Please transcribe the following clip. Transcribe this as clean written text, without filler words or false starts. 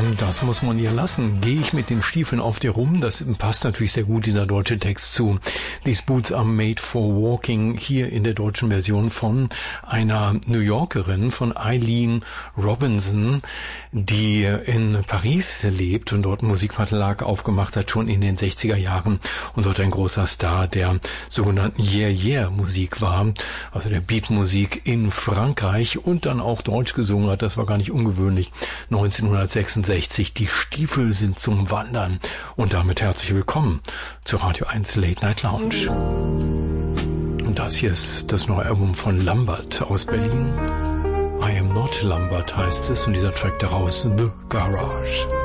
Das muss man ihr lassen. Gehe ich mit den Stiefeln auf dir rum? Das passt natürlich sehr gut, dieser deutsche Text zu These Boots are made for walking, hier in der deutschen Version von einer New Yorkerin, von Eileen Robinson, die in Paris lebt und dort einen Musikverlag aufgemacht hat, schon in den 60er Jahren und dort ein großer Star der sogenannten Yeah-Yeah-Musik war, also der Beatmusik in Frankreich und dann auch Deutsch gesungen hat. Das war gar nicht ungewöhnlich. 1966, die Stiefel sind zum Wandern. Und damit herzlich willkommen zu Radio 1 Late Night Lounge. Und das hier ist das neue Album von Lambert aus Berlin. I Am Not Lambert heißt es und dieser Track daraus The Garage.